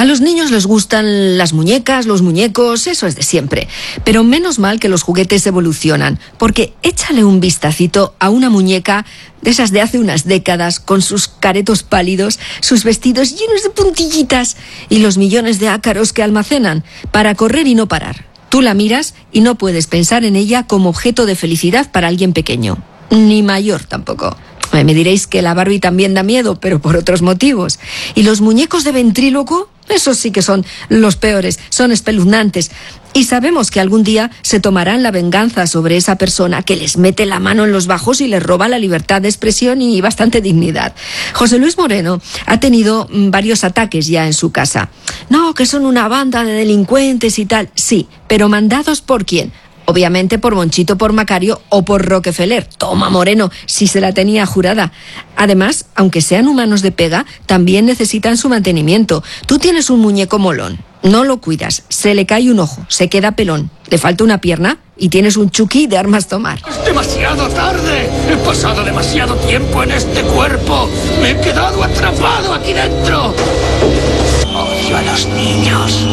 los niños les gustan las muñecas, los muñecos, eso es de siempre. Pero menos mal que los juguetes evolucionan, porque échale un vistacito a una muñeca de esas de hace unas décadas, con sus caretos pálidos, sus vestidos llenos de puntillitas y los millones de ácaros que almacenan para correr y no parar. Tú la miras y no puedes pensar en ella como objeto de felicidad para alguien pequeño, ni mayor tampoco. Me diréis que la Barbie también da miedo, pero por otros motivos. Y los muñecos de ventrílocuo, esos sí que son los peores, son espeluznantes. Y sabemos que algún día se tomarán la venganza sobre esa persona que les mete la mano en los bajos y les roba la libertad de expresión y bastante dignidad. José Luis Moreno ha tenido varios ataques ya en su casa. No, que son una banda de delincuentes y tal. Sí, pero ¿mandados por quién? Obviamente por Monchito, por Macario o por Rockefeller. Toma, Moreno, si se la tenía jurada. Además, aunque sean humanos de pega, también necesitan su mantenimiento. Tú tienes un muñeco molón, no lo cuidas, se le cae un ojo, se queda pelón, le falta una pierna y tienes un Chucky de armas tomar. ¡Es demasiado tarde! He pasado demasiado tiempo en este cuerpo. Me he quedado atrapado aquí dentro. Odio a los niños.